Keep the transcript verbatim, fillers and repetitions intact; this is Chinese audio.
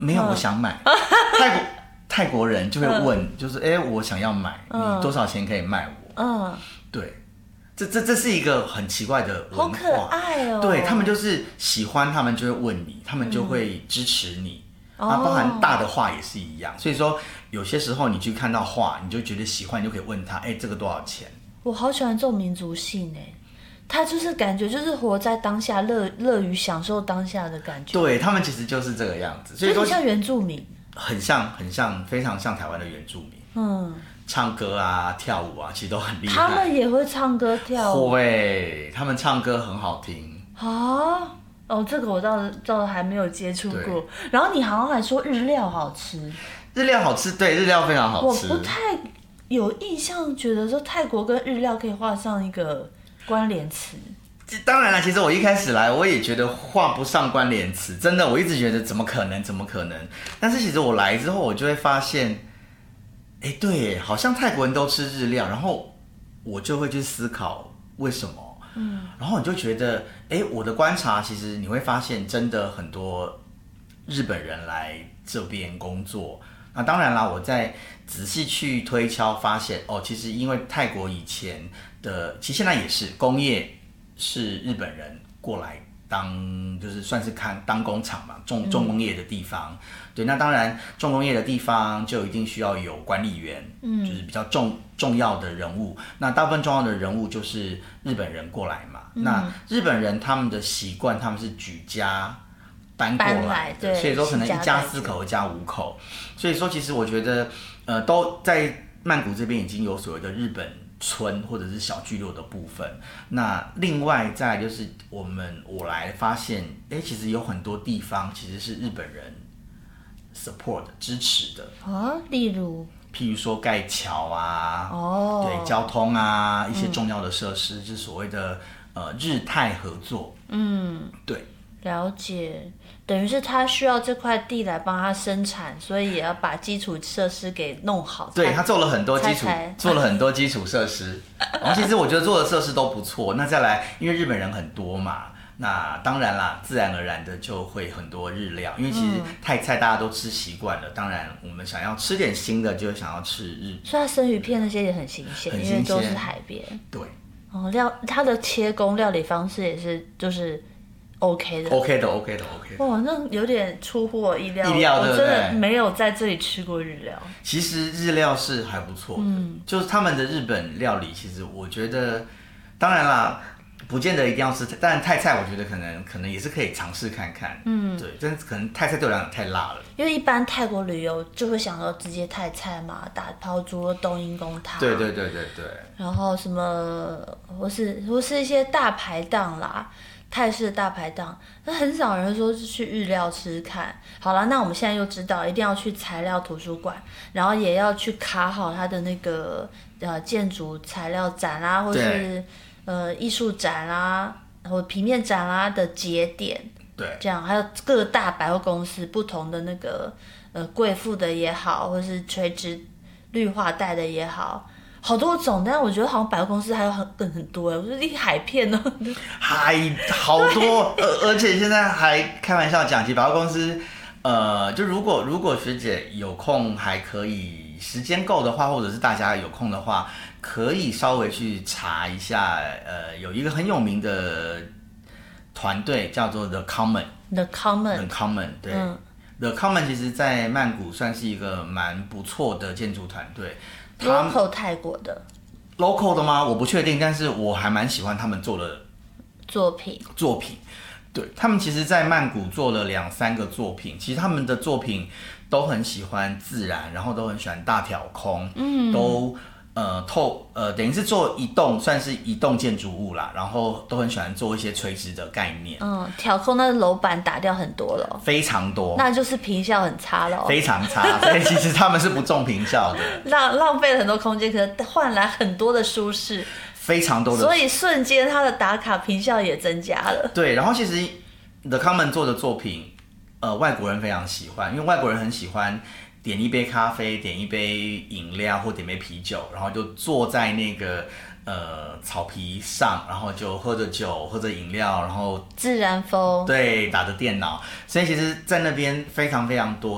没有，我想买。泰国泰国人就会问，就是哎、欸，我想要买，你多少钱可以卖我？嗯，对。这这这是一个很奇怪的文化， 好可爱哦！ 对，他们就是喜欢，他们就会问你，他们就会支持你。嗯、啊，包含大的画也是一样。所以说，有些时候你去看到画，你就觉得喜欢，你就可以问他，哎，这个多少钱？ 我好喜欢这种民族性哎，他就是感觉就是活在当下，乐乐于享受当下的感觉。 对，他们其实就是这个样子，所以说像原住民， 很像很像非常像台湾的原住民。嗯。唱歌啊，跳舞啊，其实都很厉害。 他们也会唱歌跳舞。 会，他们唱歌很好听。 啊，哦，这个我倒倒还没有接触过。然后你好像还说日料好吃。 日料好吃，对，日料非常好吃。 我不太有印象，觉得说泰国跟日料可以画上一个关联词。 当然了，其实我一开始来，我也觉得画不上关联词，真的，我一直觉得怎么可能，怎么可能？但是其实我来之后，我就会发现。哎，对，好像泰国人都吃日料，然后我就会去思考为什么，嗯，然后你就觉得，哎，我的观察其实你会发现，真的很多日本人来这边工作，那当然啦，我在仔细去推敲，发现哦，其实因为泰国以前的，其实现在也是工业是日本人过来当，就是算是看当工厂嘛，重重工业的地方。嗯对，那当然，重工业的地方就一定需要有管理员，嗯，就是比较重重要的人物。那大部分重要的人物就是日本人过来嘛。嗯、那日本人他们的习惯，他们是举家搬过来的，所以说可能一家四口、一家五口。所以说，其实我觉得，呃，都在曼谷这边已经有所谓的日本村或者是小聚落的部分。那另外再来就是我们我来发现，哎，其实有很多地方其实是日本人。support 支持的啊，例如， 譬如说盖桥啊，哦，对，交通啊，一些重要的设施，嗯、就是所谓的呃日泰合作，嗯，对， 了解，等于是他需要这块地来帮他生产，所以也要把基础设施给弄好。 对，他做了很多基础，做了很多基础设施，然后其实我觉得做的设施都不错。那再来，因为日本人很多嘛。那当然啦，自然而然的就会很多日料，因为其实泰菜大家都吃习惯了。当然，我们想要吃点新的，就想要吃日。 所以它生鱼片那些也很新鲜，因为都是海边。 对。 哦，料它的切工料理方式也是就是 OK 的。 OK 的 OK 的 OK 的。 哇，那有点出乎我意料。 意料对不对？ 我真的没有在这里吃过日料。 其实日料是还不错的，嗯、就是他们的日本料理，其实我觉得，当然啦。不见得一定要吃，但泰菜我觉得可能可能也是可以尝试看看，嗯，对，但是可能泰菜对我来讲太辣了。 因为一般泰国旅游就会想到直接泰菜嘛，打抛猪、冬阴功汤， 对对对对对， 然后什么或是或是一些大排档啦，泰式的大排档，那很少人说是去日料吃看。好了，那我们现在又知道一定要去材料图书馆，然后也要去卡好它的那个呃建筑材料展啦，或是。呃，艺术展啦，或平面展啦的节点， 对， 这样还有各大百货公司不同的那个呃贵妇的也好，或是垂直绿化带的也好，好多种。但是我觉得好像百货公司还有很更很多哎，我觉得一海片哦， 还好多，而而且现在还开玩笑讲起百货公司，呃，就如果如果学姐有空还可以，时间够的话，或者是大家有空的话。可以稍微去查一下，呃，有一个很有名的团队叫做 The Common。The Common。The Common， 对、嗯、，The Common 其实在曼谷算是一个蛮不错的建筑团队。 local 泰国的。 local 的吗？我不确定，但是我还蛮喜欢他们做的作品。 作品，对，他们其实在曼谷做了两三个作品，其实他们的作品都很喜欢自然，然后都很喜欢大挑空，嗯，都。呃，透呃，等于是做一栋算是一栋建筑物啦，然后都很喜欢做一些垂直的概念。 嗯，挑空那楼板打掉很多了， 非常多， 那就是坪效很差了， 非常差。所以其实他们是不重坪效的， 浪浪费了很多空间，可是换来很多的舒适， 非常多的， 所以瞬间它的打卡坪效也增加了。 对，然后其实 The Common 做的作品，呃，外国人非常喜欢，因为外国人很喜欢。点一杯咖啡，点一杯饮料或点杯啤酒，然后就坐在那个呃草皮上，然后就喝着酒，喝着饮料，然后自然风， 对，打着电脑，所以其实，在那边非常非常多